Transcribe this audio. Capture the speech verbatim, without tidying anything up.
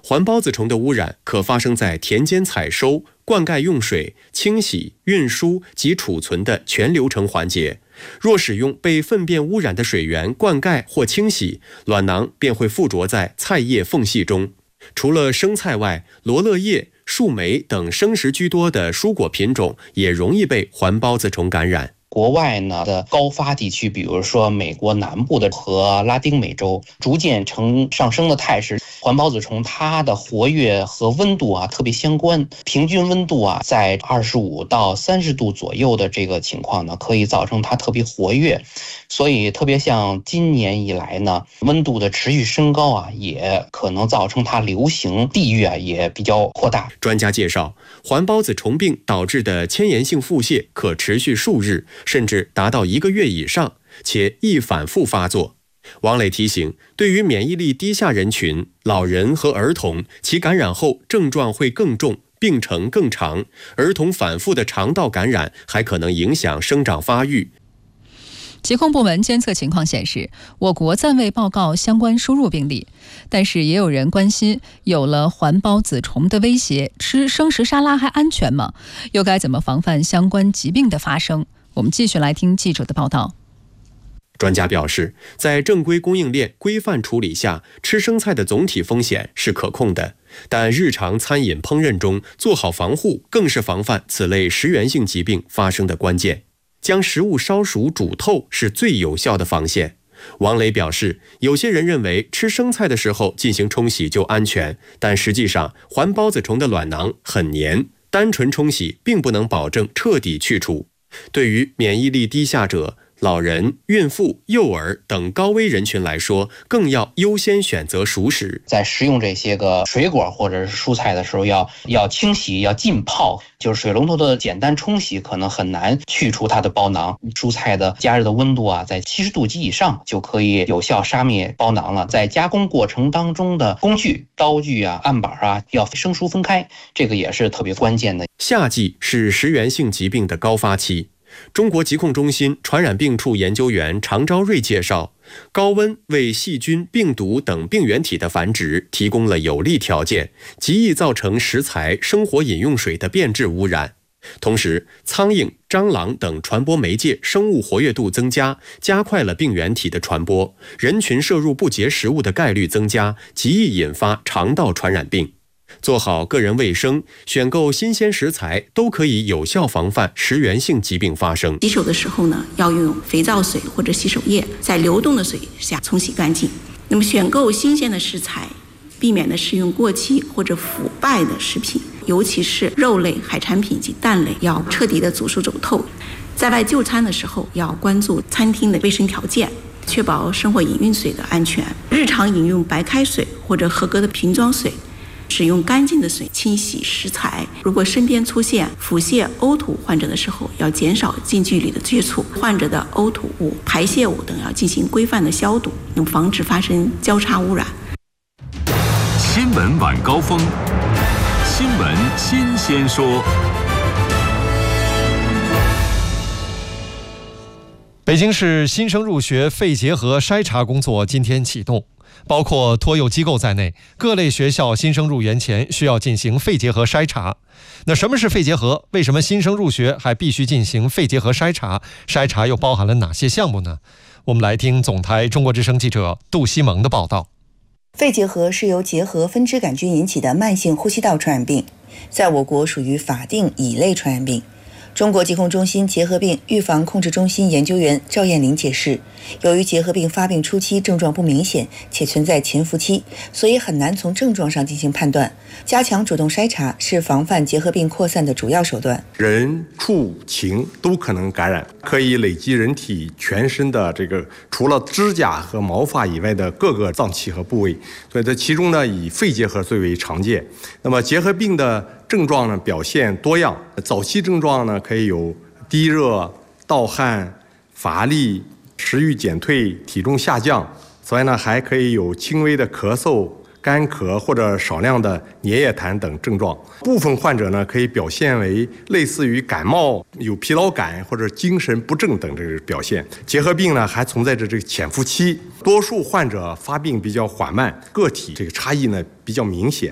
环孢子虫的污染可发生在田间采收、灌溉用水、清洗、运输及储存的全流程环节。若使用被粪便污染的水源灌溉或清洗，卵囊便会附着在菜叶缝隙中。除了生菜外，罗勒叶、树莓等生食居多的蔬果品种也容易被环孢子虫感染。 国外呢的高发地区，比如说美国南部的和拉丁美洲，逐渐呈上升的态势。环孢子虫它的活跃和温度啊特别相关，平均温度啊在二十五到三十度左右的这个情况呢，可以造成它特别活跃。所以特别像今年以来呢，温度的持续升高啊，也可能造成它流行地域啊也比较扩大。 专家介绍，环孢子虫病导致的迁延性腹泻可持续数日，甚至达到一个月以上，且易反复发作。王磊提醒，对于免疫力低下人群、老人和儿童，其感染后症状会更重，病程更长。儿童反复的肠道感染还可能影响生长发育。 疾控部门监测情况显示，我国暂未报告相关输入病例，但是也有人关心，有了环孢子虫的威胁，吃生食沙拉还安全吗？又该怎么防范相关疾病的发生？我们继续来听记者的报道。 专家表示，在正规供应链规范处理下，吃生菜的总体风险是可控的，但日常餐饮烹饪中做好防护，更是防范此类食源性疾病发生的关键。将食物烧熟煮透是最有效的防线。王磊表示，有些人认为吃生菜的时候进行冲洗就安全，但实际上环孢子虫的卵囊很黏，单纯冲洗并不能保证彻底去除。对于免疫力低下者、老人、孕妇、幼儿等高危人群来说，更要优先选择熟食。 在食用这些个水果或者是蔬菜的时候，要要清洗，要浸泡，就是水龙头的简单冲洗可能很难去除它的包囊。蔬菜的加热的温度啊，在七十度及以上就可以有效杀灭包囊了。在加工过程当中的工具、刀具啊、案板啊，要生疏分开，这个也是特别关键的。 夏季是食源性疾病的高发期。中国疾控中心传染病处研究员常昭瑞介绍，高温为细菌、病毒等病原体的繁殖提供了有利条件，极易造成食材、生活饮用水的变质污染。同时，苍蝇、蟑螂等传播媒介生物活跃度增加，加快了病原体的传播，人群摄入不洁食物的概率增加，极易引发肠道传染病。做好个人卫生，选购新鲜食材，都可以有效防范食源性疾病发生。 洗手的时候呢，要用肥皂水或者洗手液在流动的水下冲洗干净。那么选购新鲜的食材，避免的食用过期或者腐败的食品，尤其是肉类、海产品及蛋类，要彻底的煮熟走透。在外就餐的时候，要关注餐厅的卫生条件，确保生活饮用水的安全。日常饮用白开水或者合格的瓶装水，使用干净的水清洗食材。如果身边出现腹泻、呕吐患者的时候，要减少近距离的接触，患者的呕吐物、排泄物等要进行规范的消毒，能防止发生交叉污染。 新闻晚高峰，新闻新鲜说。 北京市新生入学肺结核筛查工作今天启动，包括托幼机构在内，各类学校新生入园前需要进行肺结核筛查。那什么是肺结核？为什么新生入学还必须进行肺结核筛查？筛查又包含了哪些项目呢？我们来听总台中国之声记者杜西蒙的报道。 肺结核是由结核分支杆菌引起的慢性呼吸道传染病，在我国属于法定乙类传染病。中国疾控中心结核病预防控制中心研究员赵艳玲解释，由于结核病发病初期症状不明显且存在潜伏期，所以很难从症状上进行判断。加强主动筛查是防范结核病扩散的主要手段。 人、畜、禽都可能感染，可以累积人体全身的这个除了指甲和毛发以外的各个脏器和部位，所以这其中呢，以肺结核最为常见。那么结核病的症状呢表现多样，早期症状呢可以有低热、盗汗、乏力、食欲减退、体重下降。此外呢，还可以有轻微的咳嗽、干咳或者少量的粘液痰等症状。部分患者呢可以表现为类似于感冒、有疲劳感或者精神不振等这个表现。结核病呢还存在着这个潜伏期，多数患者发病比较缓慢，个体这个差异呢比较明显。